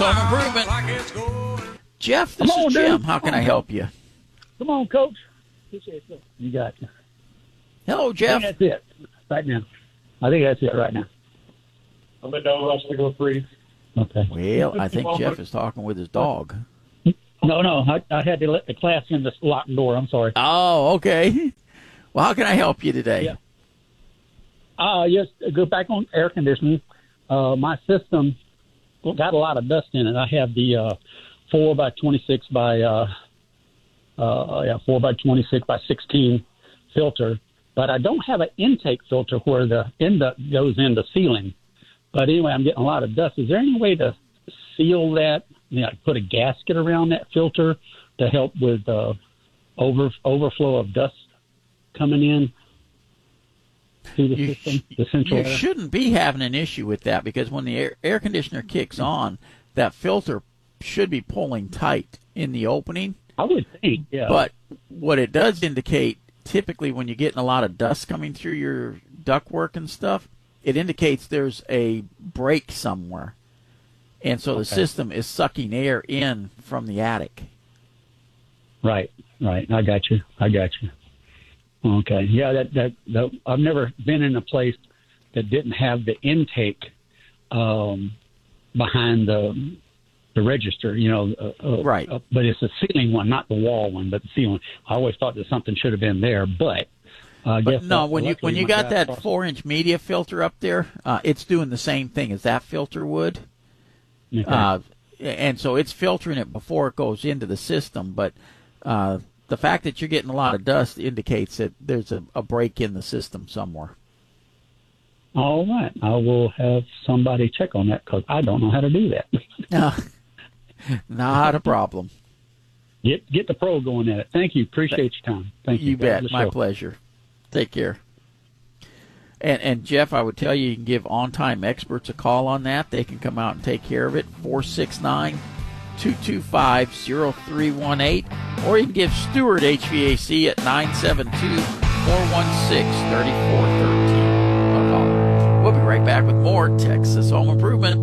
Home Improvement. Jeff, this is Jim. How can I help you? Come on, Coach. Appreciate it. You got it. Hello, Jeff. I think that's it right now. I think that's it right now. I'm in no rush to go free. Okay. Well, I think Jeff is talking with his dog. No, I had to let the class in the locked door. I'm sorry. Oh, okay. Well, how can I help you today? Yeah. Yes, go back on air conditioning. My system got a lot of dust in it. I have the 4 by 26 by 4 by 26 by 16 filter, but I don't have an intake filter where the end goes in the ceiling. But anyway, I'm getting a lot of dust. Is there any way to seal that? Put a gasket around that filter to help with overflow of dust coming in through the system, the central air? You shouldn't be having an issue with that, because when the air conditioner kicks on, that filter should be pulling tight in the opening. I would think, yeah. But what it does indicate, typically when you're getting a lot of dust coming through your ductwork and stuff, it indicates there's a break somewhere. And so the system is sucking air in from the attic. Right. I got you. Okay. Yeah, that I've never been in a place that didn't have the intake behind the register, right. But it's a ceiling one, not the wall one, but the ceiling. I always thought that something should have been there, but I guess no. When you got that 4-inch media filter up there, it's doing the same thing as that filter would. Okay. And so it's filtering it before it goes into the system. But the fact that you're getting a lot of dust indicates that there's a break in the system somewhere. All right. I will have somebody check on that, because I don't know how to do that. No, not a problem. Get the pro going at it. Thank you. Appreciate your time. Thank you. You bet. My pleasure. Take care. And Jeff, I would tell you, you can give On-Time Experts a call on that. They can come out and take care of it. 469-225-0318. Or you can give Stewart HVAC at 972-416-3413. We'll be right back with more Texas Home Improvement.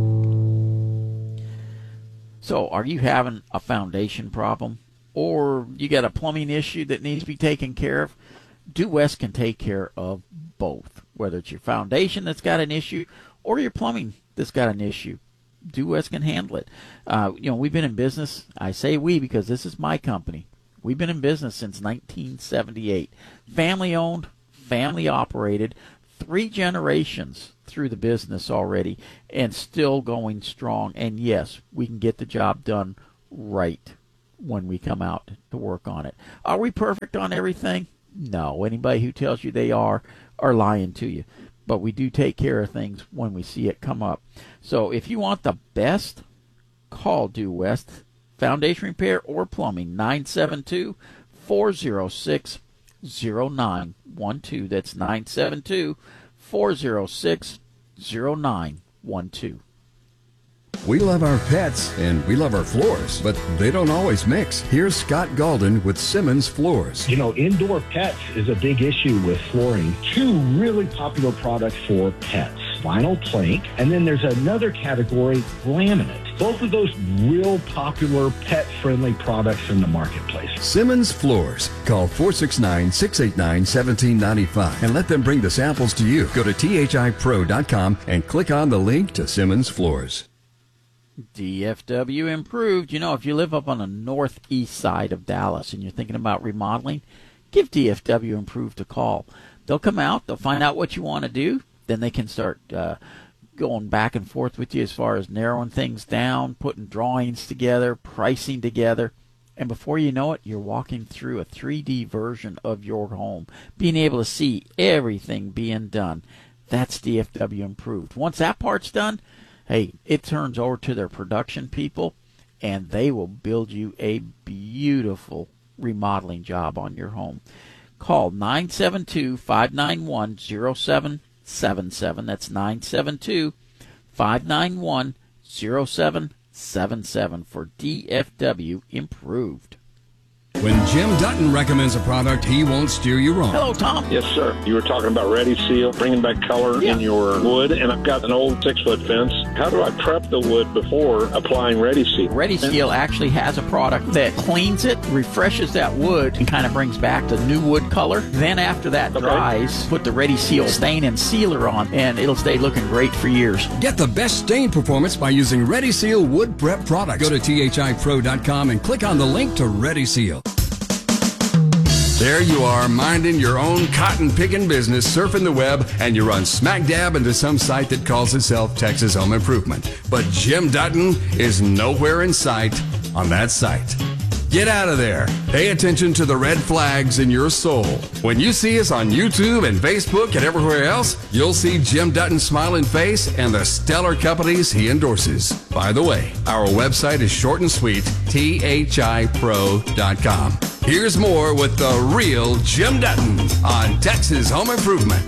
So, are you having a foundation problem? Or you got a plumbing issue that needs to be taken care of? Due West can take care of both. Whether it's your foundation that's got an issue or your plumbing that's got an issue, Due West can handle it. We've been in business. I say we because this is my company. We've been in business since 1978. Family owned, family operated, 3 generations through the business already, and still going strong. And yes, we can get the job done right when we come out to work on it. Are we perfect on everything? No. Anybody who tells you they are lying to you. But we do take care of things when we see it come up. So if you want the best, call Due West. Foundation repair or plumbing, 972-406-0912. That's 972-406-0912. We love our pets and we love our floors, but they don't always mix. Here's Scott Galden with Simmons Floors. Indoor pets is a big issue with flooring. 2 really popular products for pets, vinyl plank, and then there's another category, laminate. Both of those real popular pet-friendly products in the marketplace. Simmons Floors. Call 469-689-1795 and let them bring the samples to you. Go to thipro.com and click on the link to Simmons Floors. DFW Improved. If you live up on the northeast side of Dallas and you're thinking about remodeling, give DFW Improved a call. They'll come out. They'll find out what you want to do. Then they can start going back and forth with you as far as narrowing things down, putting drawings together, pricing together. And before you know it, you're walking through a 3D version of your home, being able to see everything being done. That's DFW Improved. Once that part's done, hey, it turns over to their production people, and they will build you a beautiful remodeling job on your home. Call 972-591-0777. That's 972-591-0777 for DFW Improved. When Jim Dutton recommends a product, he won't steer you wrong. Hello, Tom. Yes, sir. You were talking about Ready Seal, bringing back color in your wood, and I've got an old 6-foot fence. How do I prep the wood before applying Ready Seal? Ready Seal actually has a product that cleans it, refreshes that wood, and kind of brings back the new wood color. Then after that dries, put the Ready Seal stain and sealer on, and it'll stay looking great for years. Get the best stain performance by using Ready Seal wood prep products. Go to thipro.com and click on the link to Ready Seal. There you are, minding your own cotton-picking business, surfing the web, and you run smack dab into some site that calls itself Texas Home Improvement. But Jim Dutton is nowhere in sight on that site. Get out of there. Pay attention to the red flags in your soul. When you see us on YouTube and Facebook and everywhere else, you'll see Jim Dutton's smiling face and the stellar companies he endorses. By the way, our website is short and sweet, thipro.com. Here's more with the real Jim Dutton on Texas Home Improvement.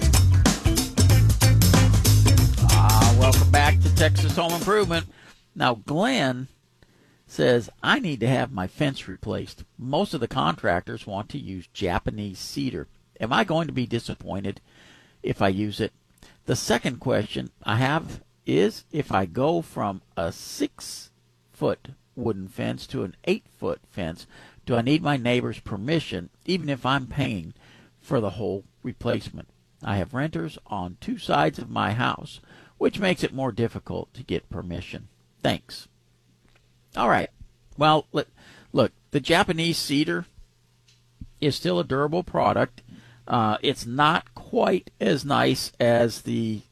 Welcome back to Texas Home Improvement. Now, Glenn says, I need to have my fence replaced. Most of the contractors want to use Japanese cedar. Am I going to be disappointed if I use it? The second question I have is, if I go from a 6-foot wooden fence to an 8-foot fence, do I need my neighbor's permission, even if I'm paying for the whole replacement? I have renters on 2 sides of my house, which makes it more difficult to get permission. Thanks. All right. Well, look, the Japanese cedar is still a durable product. It's not quite as nice as the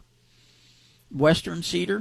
Western cedar.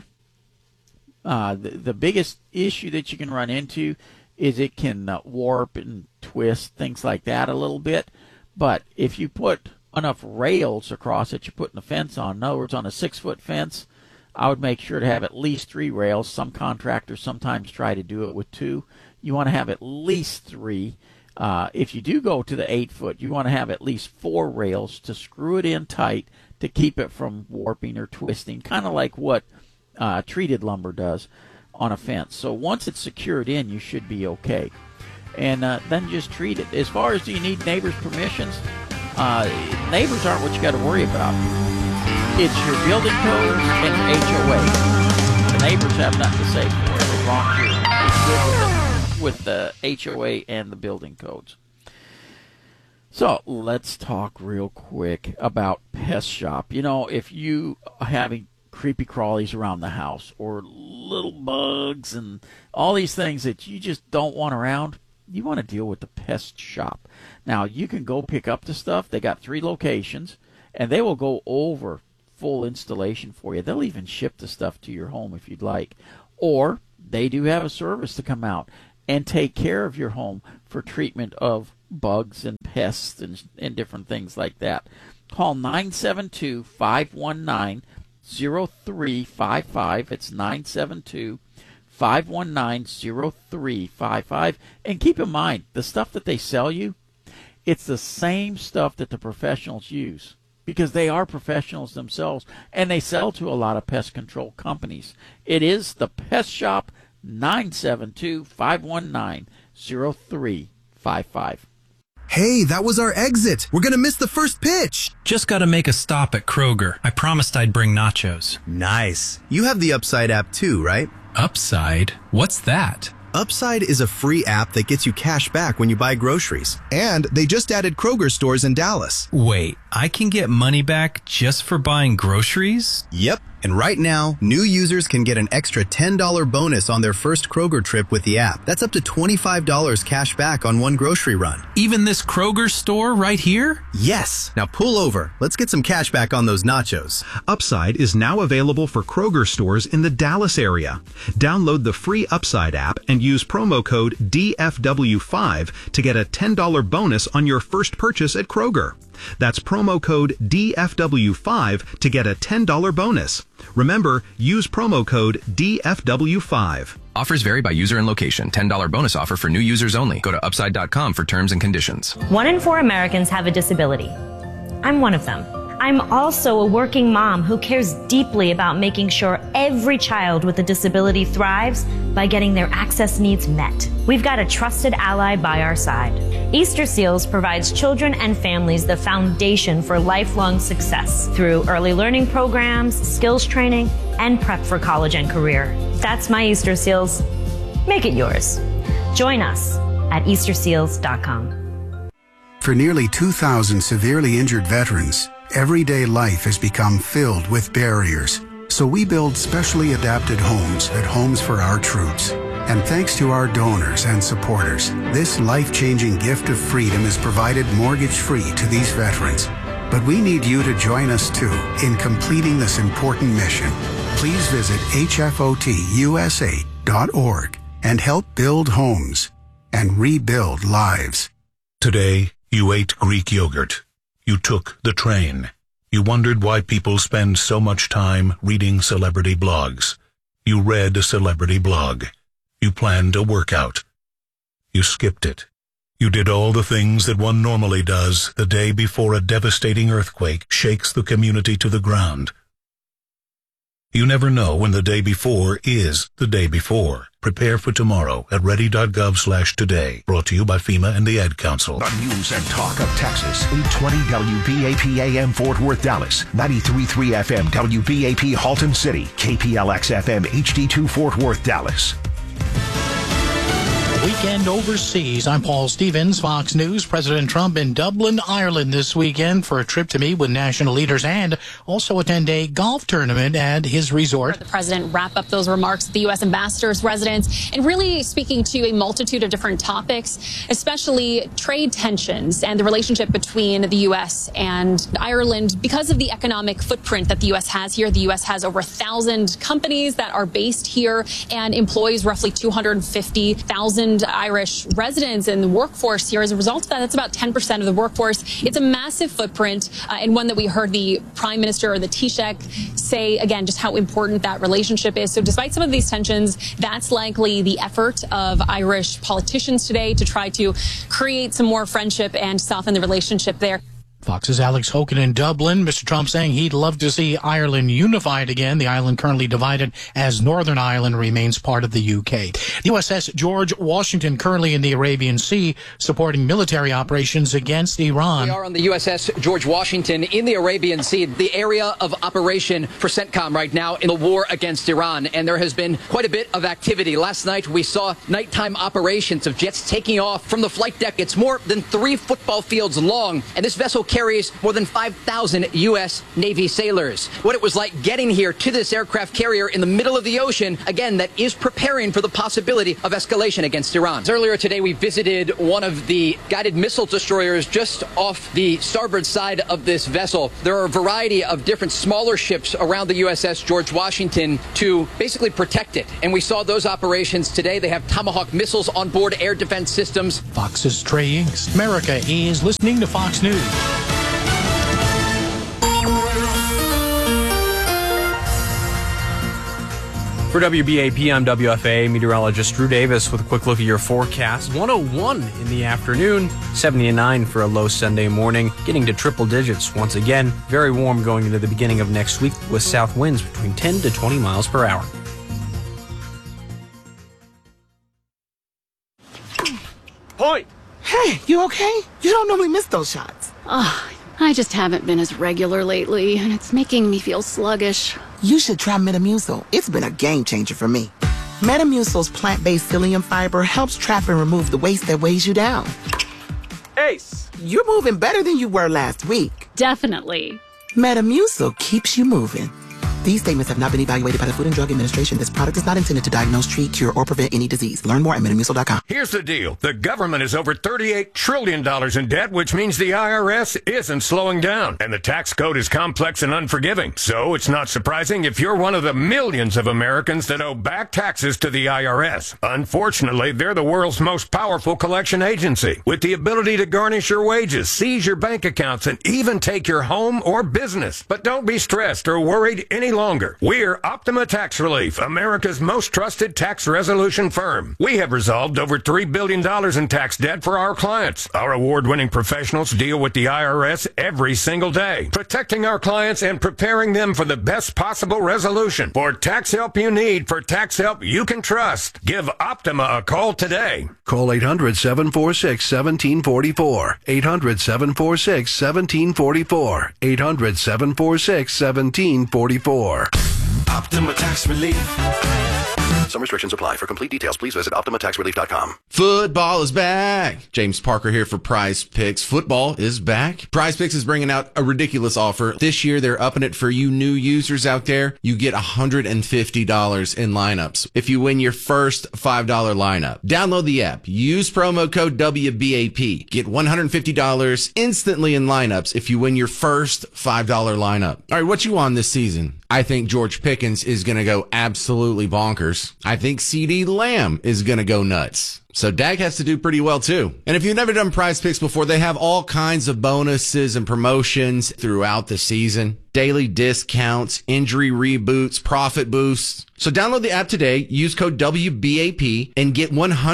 The biggest issue that you can run into is it can warp and twist, things like that a little bit. But if you put enough rails across it, you're putting a fence on. In other words, on a 6-foot fence, I would make sure to have at least 3 rails. Some contractors sometimes try to do it with 2. You want to have at least 3. If you do go to the 8-foot, you want to have at least 4 rails to screw it in tight to keep it from warping or twisting, kind of like what treated lumber does on a fence. So once it's secured in, you should be okay. And then just treat it. As far as do you need neighbors' permissions, neighbors aren't what you got to worry about. It's your building codes and your HOA. The neighbors have nothing to say for it as long as you're good with the HOA and the building codes. So let's talk real quick about Pest Shop. You know, if you are having creepy crawlies around the house or little bugs and all these things that you just don't want around, you want to deal with the Pest Shop. Now, you can go pick up the stuff. They got 3 locations, and they will go over full installation for you. They'll even ship the stuff to your home if you'd like. Or they do have a service to come out and take care of your home for treatment of bugs and pests and different things like that. Call 972-519-0355. It's 972-519-0355. And keep in mind, the stuff that they sell you, it's the same stuff that the professionals use, because they are professionals themselves, and they sell to a lot of pest control companies. It is the Pest Shop, 972-519-0355. Hey, that was our exit. We're going to miss the first pitch. Just got to make a stop at Kroger. I promised I'd bring nachos. Nice. You have the Upside app too, right? Upside? What's that? Upside is a free app that gets you cash back when you buy groceries. And they just added Kroger stores in Dallas. Wait, I can get money back just for buying groceries? Yep. And right now, new users can get an extra $10 bonus on their first Kroger trip with the app. That's up to $25 cash back on one grocery run. Even this Kroger store right here? Yes. Now pull over. Let's get some cash back on those nachos. Upside is now available for Kroger stores in the Dallas area. Download the free Upside app and use promo code DFW5 to get a $10 bonus on your first purchase at Kroger. That's promo code DFW5 to get a $10 bonus. Remember, use promo code DFW5. Offers vary by user and location. $10 bonus offer for new users only. Go to Upside.com for terms and conditions. 1 in 4 Americans have a disability. I'm one of them. I'm also a working mom who cares deeply about making sure every child with a disability thrives by getting their access needs met. We've got a trusted ally by our side. Easter Seals provides children and families the foundation for lifelong success through early learning programs, skills training, and prep for college and career. That's my Easter Seals. Make it yours. Join us at easterseals.com. For nearly 2,000 severely injured veterans, everyday life has become filled with barriers. So we build specially adapted homes at Homes for Our Troops. And thanks to our donors and supporters, this life-changing gift of freedom is provided mortgage-free to these veterans. But we need you to join us too in completing this important mission. Please visit hfotusa.org and help build homes and rebuild lives. Today, you ate Greek yogurt. You took the train. You wondered why people spend so much time reading celebrity blogs. You read a celebrity blog. You planned a workout. You skipped it. You did all the things that one normally does the day before a devastating earthquake shakes the community to the ground. You never know when the day before is the day before. Prepare for tomorrow at ready.gov/today. Brought to you by FEMA and the Ad Council. The news and talk of Texas. 820 WBAP AM Fort Worth, Dallas. 93.3 FM WBAP Halton City. KPLX FM HD2 Fort Worth, Dallas. Weekend overseas. I'm Paul Stevens, Fox News. President Trump in Dublin, Ireland this weekend for a trip to meet with national leaders and also attend a golf tournament at his resort. The president wrap up those remarks at the U.S. ambassador's residence and really speaking to a multitude of different topics, especially trade tensions and the relationship between the U.S. and Ireland. Because of the economic footprint that the U.S. has here, the U.S. has over 1,000 companies that are based here and employs roughly 250,000 Irish residents in the workforce here. As a result of that, that's about 10% of the workforce. It's a massive footprint and one that we heard the Prime Minister or the Taoiseach say, again, just how important that relationship is. So despite some of these tensions, that's likely the effort of Irish politicians today to try to create some more friendship and soften the relationship there. Fox's Alex Hogan in Dublin. Mr. Trump saying he'd love to see Ireland unified again. The island currently divided as Northern Ireland remains part of the UK. The USS George Washington currently in the Arabian Sea supporting military operations against Iran. We are on the USS George Washington in the Arabian Sea, the area of operation for CENTCOM right now in the war against Iran. And there has been quite a bit of activity. Last night we saw nighttime operations of jets taking off from the flight deck. It's more than 3 football fields long, and this vessel carries more than 5,000 U.S. Navy sailors. What it was like getting here to this aircraft carrier in the middle of the ocean, again, that is preparing for the possibility of escalation against Iran. Earlier today, we visited one of the guided missile destroyers just off the starboard side of this vessel. There are a variety of different smaller ships around the USS George Washington to basically protect it. And we saw those operations today. They have Tomahawk missiles on board air defense systems. Fox's Trey Inks. America is listening to Fox News. For WBAP, I'm WFA meteorologist Drew Davis with a quick look at your forecast. 101 in the afternoon, 79 for a low Sunday morning, getting to triple digits once again. Very warm going into the beginning of next week with south winds between 10 to 20 miles per hour. Point! Hey, you okay? You don't normally miss those shots. I just haven't been as regular lately, and it's making me feel sluggish. You should try Metamucil. It's been a game changer for me. Metamucil's plant-based psyllium fiber helps trap and remove the waste that weighs you down. Ace, you're moving better than you were last week. Definitely. Metamucil keeps you moving. These statements have not been evaluated by the Food and Drug Administration. This product is not intended to diagnose, treat, cure, or prevent any disease. Learn more at Metamucil.com. Here's the deal. The government is over $38 trillion in debt, which means the IRS isn't slowing down. And the tax code is complex and unforgiving. So it's not surprising if you're one of the millions of Americans that owe back taxes to the IRS. Unfortunately, they're the world's most powerful collection agency, with the ability to garnish your wages, seize your bank accounts, and even take your home or business. But don't be stressed or worried any longer. We're Optima Tax Relief, America's most trusted tax resolution firm. We have resolved over $3 billion in tax debt for our clients. Our award-winning professionals deal with the IRS every single day, protecting our clients and preparing them for the best possible resolution. For tax help you need, for tax help you can trust, give Optima a call today. Call 800-746-1744. 800-746-1744. 800-746-1744. Optima Tax Relief. Some restrictions apply. For complete details, please visit OptimaTaxRelief.com. Football is back. James Parker here for Prize Picks. Football is back. Prize Picks is bringing out a ridiculous offer. This year, they're upping it for you new users out there. You get $150 in lineups if you win your first $5 lineup. Download the app. Use promo code WBAP. Get $150 instantly in lineups if you win your first $5 lineup. All right, what you on this season? I think George Pickens is going to go absolutely bonkers. I think CeeDee Lamb is going to go nuts. So Dak has to do pretty well too. And if you've never done Prize Picks before, they have all kinds of bonuses and promotions throughout the season. Daily discounts, injury reboots, profit boosts. So download the app today, use code WBAP, and get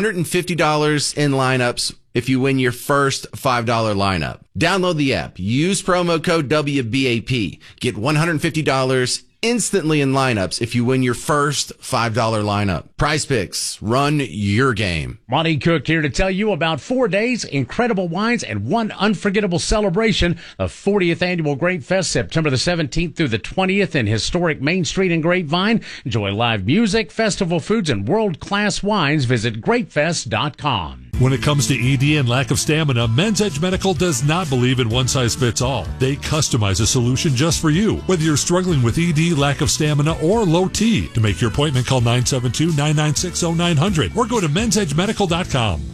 $150 in lineups if you win your first $5 lineup. Download the app, use promo code WBAP, get $150 instantly in lineups if you win your first $5 lineup. Prize Picks, run your game. Monty Cook here to tell you about 4 days, incredible wines, and one unforgettable celebration. The 40th Annual Grape Fest, September the 17th through the 20th in historic Main Street in Grapevine. Enjoy live music, festival foods, and world-class wines. Visit grapefest.com. When it comes to ED and lack of stamina, Men's Edge Medical does not believe in one-size-fits-all. They customize a solution just for you. Whether you're struggling with ED, lack of stamina, or low T, to make your appointment, call 972-996-0900 or go to mensedgemedical.com.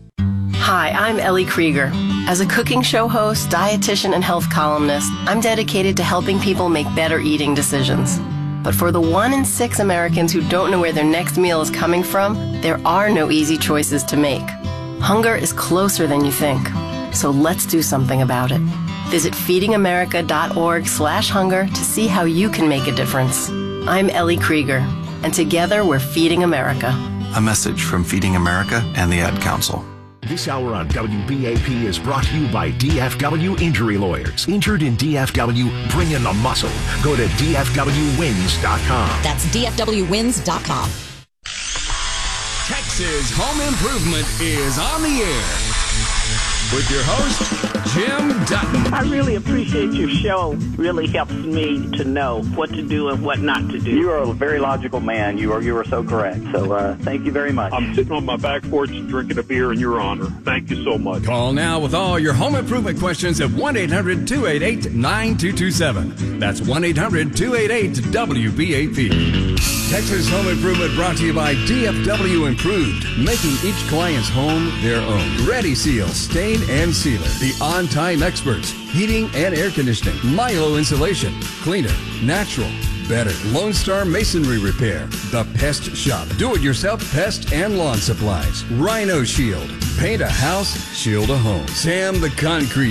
Hi, I'm Ellie Krieger. As a cooking show host, dietitian, and health columnist, I'm dedicated to helping people make better eating decisions. But for the 1 in 6 Americans who don't know where their next meal is coming from, there are no easy choices to make. Hunger is closer than you think. So let's do something about it. Visit feedingamerica.org/hunger to see how you can make a difference. I'm Ellie Krieger, and together we're Feeding America. A message from Feeding America and the Ad Council. This hour on WBAP is brought to you by DFW Injury Lawyers. Injured in DFW, bring in the muscle. Go to DFWWins.com. That's DFWWins.com. Texas Home Improvement is on the air with your host, Jim Dutton. I really appreciate your show. Really helps me to know what to do and what not to do. You are a very logical man. You are so correct. So thank you very much. I'm sitting on my back porch drinking a beer in your honor. Thank you so much. Call now with all your home improvement questions at 1-800-288-9227. That's 1-800-288-WBAP. Texas Home Improvement brought to you by DFW Improved, making each client's home their own. Ready Seal, Stain and Sealer, the on-time experts, heating and air conditioning, Milo Insulation, cleaner, natural, better. Lone Star Masonry Repair, The Pest Shop, do-it-yourself pest and lawn supplies, Rhino Shield, paint a house, shield a home. Sam the Concrete